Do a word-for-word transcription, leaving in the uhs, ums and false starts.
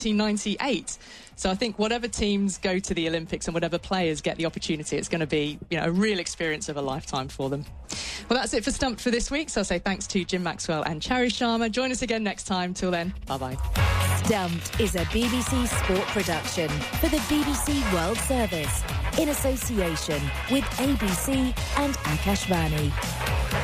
nineteen ninety-eight. So I think whatever teams go to the Olympics and whatever players get the opportunity, it's going to be, you know, a real experience of a lifetime for them. Well, that's it for Stumped for this week. So I'll say thanks to Jim Maxwell and Chari Sharma. Join us again next time. Till then, bye-bye. Stumped is a B B C sport production for the B B C World Service in association with A B C and Akashvani.